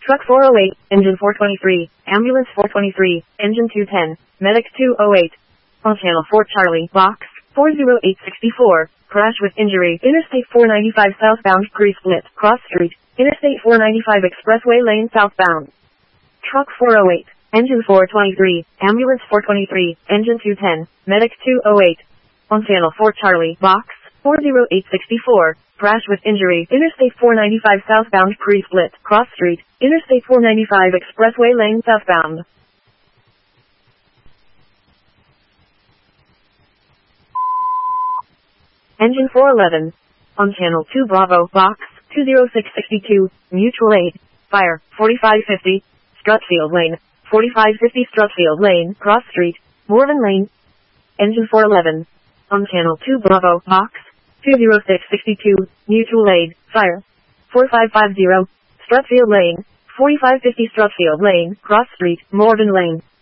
Truck 408, engine 423, ambulance 423, engine 210, medic 208. On channel 4 Charlie, box 40864, crash with injury, Interstate 495 southbound, pre-split, cross street, Interstate 495 expressway lane southbound. Truck 408, engine 423, ambulance 423, engine 210, medic 208. On channel 4 Charlie, box 40864, crash with injury, Interstate 495 southbound, pre-split, cross street, Interstate 495 expressway lane southbound. Engine 411. On channel 2 Bravo, box 20662, mutual aid, fire, 4550, Strutfield Lane, 4550 Strutfield Lane, cross street, Morven Lane. Engine 411. On channel 2 Bravo, box 20662, mutual aid, fire, 4550, Strutfield Lane, 4550 Strutfield Lane, cross street, Morven Lane.